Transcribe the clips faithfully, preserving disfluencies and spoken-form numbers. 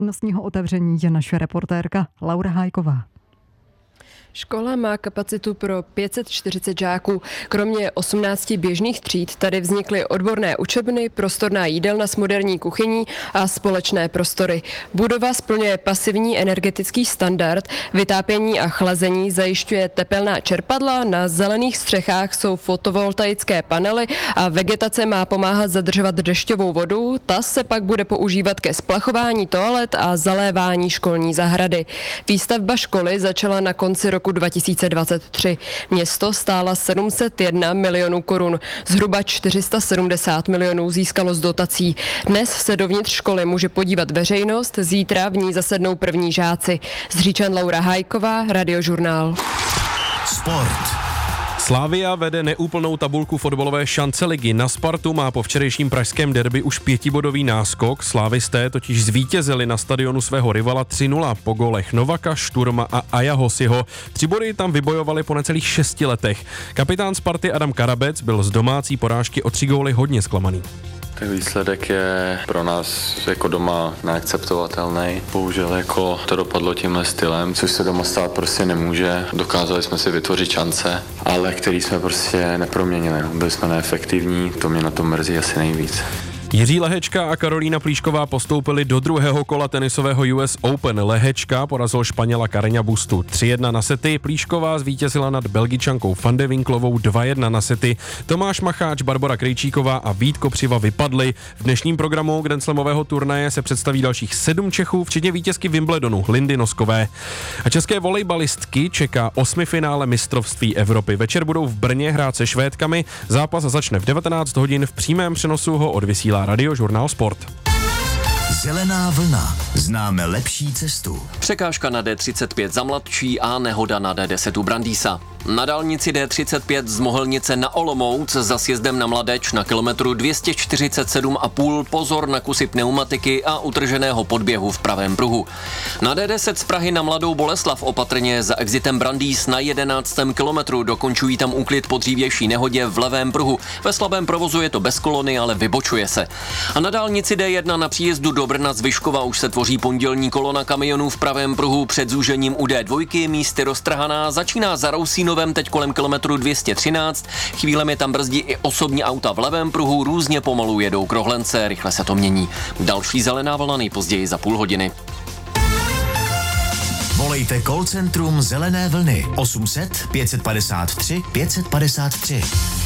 slavnostního otevření je naše reportérka Laura Hájková. Škola má kapacitu pro pět set čtyřicet žáků. Kromě osmnácti běžných tříd tady vznikly odborné učebny, prostorná jídelna s moderní kuchyní a společné prostory. Budova splňuje pasivní energetický standard, vytápění a chlazení zajišťuje tepelná čerpadla, na zelených střechách jsou fotovoltaické panely a vegetace má pomáhat zadržovat dešťovou vodu, ta se pak bude používat ke splachování toalet a zalévání školní zahrady. Výstavba školy začala na konci roku roku dva tisíce dvacet tři. Město stála sedm set jedna milionů korun. Zhruba čtyři sta sedmdesát milionů získalo z dotací. Dnes se dovnitř školy může podívat veřejnost, zítra v ní zasednou první žáci. Z Říčan Laura Hájková, Radiožurnál. Sport. Slavia vede neúplnou tabulku fotbalové šance ligy. Na Spartu má po včerejším pražském derby už pětibodový náskok. Slávisté totiž zvítězili na stadionu svého rivala tři nula po gólech Novaka, Šturma a Ajahosiho. Tři body tam vybojovali po necelých šesti letech. Kapitán Sparty Adam Karabec byl z domácí porážky o tři góly hodně zklamaný. Tak výsledek je pro nás jako doma neakceptovatelný. Bohužel jako to dopadlo tímhle stylem, což se doma stát prostě nemůže. Dokázali jsme si vytvořit šance, ale který jsme prostě neproměnili. Byli jsme neefektivní, to mě na tom mrzí asi nejvíc. Jiří Lehečka a Karolína Plíšková postoupili do druhého kola tenisového U S Open. Lehečka porazil Španěla Carreña Bustu tři jedna na sety, Plíšková zvítězila nad Belgičankou Van de Winklovou dva jedna na sety, Tomáš Macháč, Barbora Krejčíková a Vít Kopřiva vypadli. V dnešním programu grandslamového turnaje se představí dalších sedm Čechů, včetně vítězky Wimbledonu Lindy Noskové. A české volejbalistky čeká osmifinále mistrovství Evropy. Večer budou v Brně hrát se Švédkami, zápas začne v devatenáct hodin, v přímém přenosu ho odvysílá Radiožurnál Sport. Zelená vlna. Známe lepší cestu. Překážka na D třicet pět za mladší a nehoda na D deset u Brandýsa. Na dálnici D třicet pět z Mohelnice na Olomouc za sjezdem na Mladeč na kilometru dvě stě čtyřicet sedm a půl pozor na kusy pneumatiky a utrženého podběhu v pravém pruhu. Na D deset z Prahy na Mladou Boleslav opatrně za exitem Brandýs na jedenáctém kilometru dokončují tam úklid po dřívější nehodě v levém pruhu. Ve slabém provozu je to bez kolony, ale vybočuje se. A na dálnici D jedna na příjezdu do Brna z Vyškova už se tvoří pondělní kolona kamionů v pravém pruhu před zúžením u D dva, místy roztrhaná, začíná za Rousínovem teď kolem kilometru dvě stě třináct, chvílemi tam brzdí i osobní auta v levém pruhu, různě pomalu jedou k rohlence, rychle se to mění. Další zelená vlna nejpozději za půl hodiny. Volejte call centrum Zelené vlny osm set pět set padesát tři pět set padesát tři.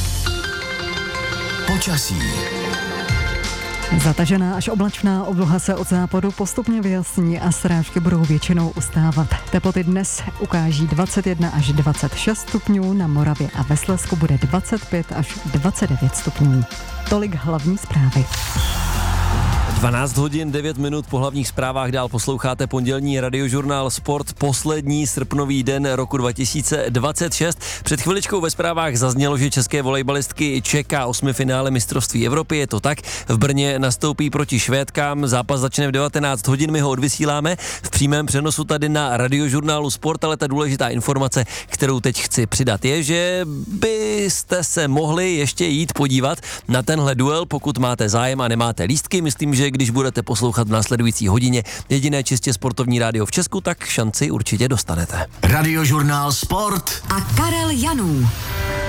Počasí. Zatažená až oblačná obloha se od západu postupně vyjasní a srážky budou většinou ustávat. Teploty dnes ukáží dvacet jedna až dvacet šest stupňů, na Moravě a ve Slezsku bude dvacet pět až dvacet devět stupňů. Tolik hlavní zprávy. dvanáct hodin devět minut po hlavních zprávách, dál posloucháte pondělní Radiožurnál Sport, poslední srpnový den roku dva tisíce dvacet šest. Před chviličkou ve zprávách zaznělo, že české volejbalistky čeká osmifinále mistrovství Evropy, je to tak. V Brně nastoupí proti Švédkám, zápas začne v devatenáct hodin, my ho odvysíláme v přímém přenosu tady na Radiožurnálu Sport, ale ta důležitá informace, kterou teď chci přidat, je, že byste se mohli ještě jít podívat na tenhle duel, pokud máte zájem a nemáte lístky. Myslím, že když budete poslouchat v následující hodině jediné čistě sportovní rádio v Česku, tak šanci určitě dostanete. Radiožurnál Sport a Karel Janů.